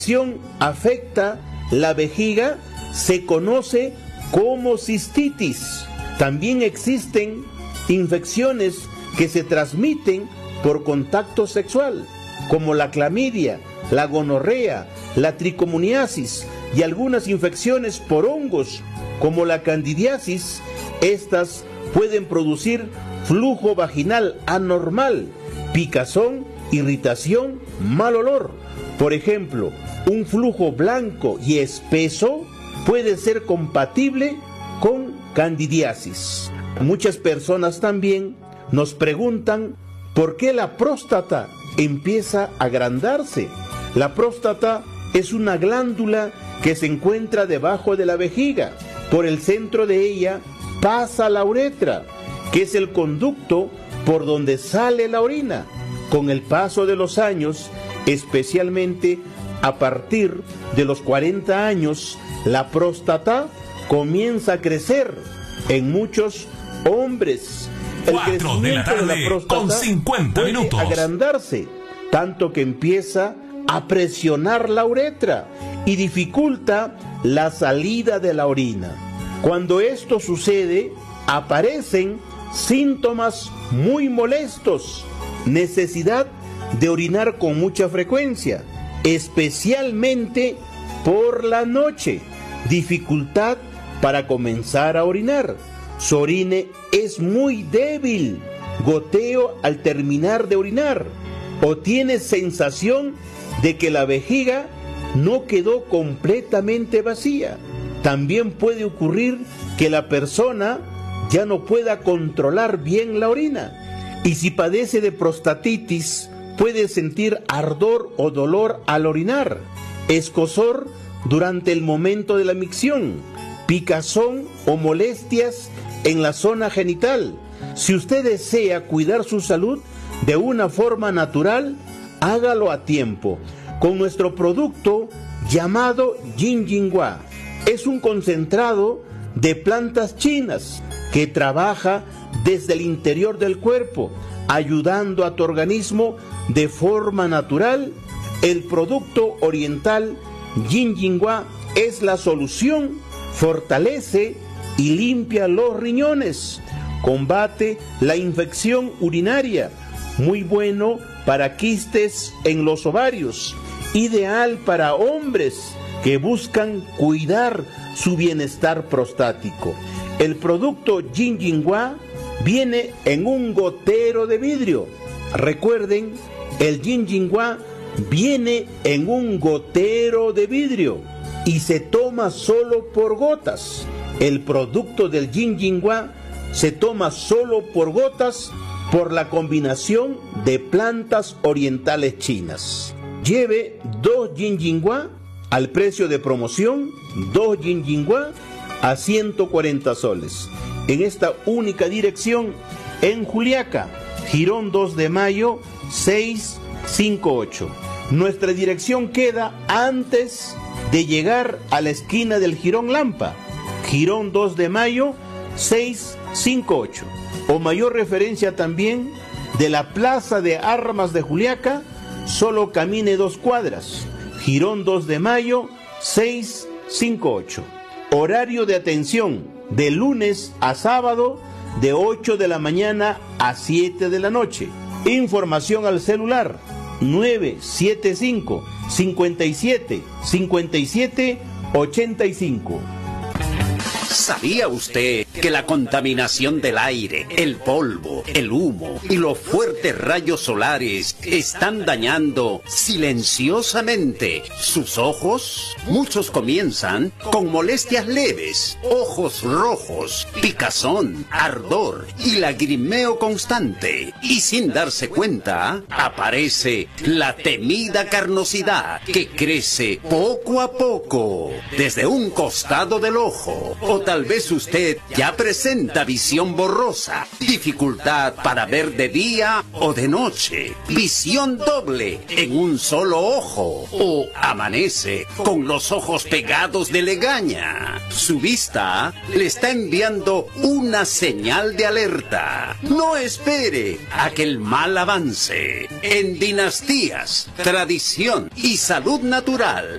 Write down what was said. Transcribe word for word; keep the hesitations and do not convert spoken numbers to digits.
infección afecta la vejiga se conoce como cistitis. También existen infecciones que se transmiten por contacto sexual, como la clamidia, la gonorrea, la tricomoniasis y algunas infecciones por hongos, como la candidiasis. Estas pueden producir flujo vaginal anormal, picazón, irritación, mal olor. Por ejemplo, un flujo blanco y espeso puede ser compatible con candidiasis. Muchas personas también nos preguntan por qué la próstata empieza a agrandarse. La próstata es una glándula que se encuentra debajo de la vejiga. Por el centro de ella pasa la uretra, que es el conducto por donde sale la orina. Con el paso de los años, especialmente a partir de los cuarenta años, la próstata comienza a crecer en muchos hombres. El crecimiento de la tarde, de la próstata con cincuenta puede minutos. agrandarse, tanto que empieza a presionar la uretra y dificulta la salida de la orina. Cuando esto sucede, aparecen síntomas muy molestos, necesidad de orinar con mucha frecuencia, especialmente por la noche, dificultad para comenzar a orinar. Su orine es muy débil, goteo al terminar de orinar, o tiene sensación de que la vejiga no quedó completamente vacía. También puede ocurrir que la persona ya no pueda controlar bien la orina, y si padece de prostatitis puede sentir ardor o dolor al orinar, escozor durante el momento de la micción, picazón o molestias en la zona genital. Si usted desea cuidar su salud de una forma natural, hágalo a tiempo con nuestro producto llamado Yinjinhua. Es un concentrado de plantas chinas que trabaja desde el interior del cuerpo, ayudando a tu organismo de forma natural. El producto oriental Yinjinhua es la solución, fortalece y limpia los riñones, combate la infección urinaria, muy bueno para quistes en los ovarios, ideal para hombres que buscan cuidar su bienestar prostático. El producto Yinjinhua viene en un gotero de vidrio. Recuerden, el Yinjinhua viene en un gotero de vidrio y se toma solo por gotas. El producto del Yinjinhua se toma solo por gotas por la combinación de plantas orientales chinas. Lleve dos Yinjinhua al precio de promoción, dos Yinjinhua a ciento cuarenta soles. En esta única dirección en Juliaca, Girón dos de Mayo seiscientos cincuenta y ocho. Nuestra dirección queda antes de llegar a la esquina del Girón Lampa, Girón dos de Mayo seiscientos cincuenta y ocho. O mayor referencia también de la Plaza de Armas de Juliaca, solo camine dos cuadras, Girón dos de Mayo seiscientos cincuenta y ocho. Horario de atención de lunes a sábado de ocho de la mañana a siete de la noche. Información al celular nueve siete cinco, cinco siete, cinco siete, ocho cinco. ¿Sabía usted que la contaminación del aire, el polvo, el humo y los fuertes rayos solares están dañando silenciosamente sus ojos? Muchos comienzan con molestias leves, ojos rojos, picazón, ardor y lagrimeo constante. Y sin darse cuenta, aparece la temida carnosidad que crece poco a poco desde un costado del ojo o O tal vez usted ya presenta visión borrosa, dificultad para ver de día o de noche, visión doble en un solo ojo, o amanece con los ojos pegados de legaña. Su vista le está enviando una señal de alerta. No espere a que el mal avance. En Dinastías, Tradición y Salud Natural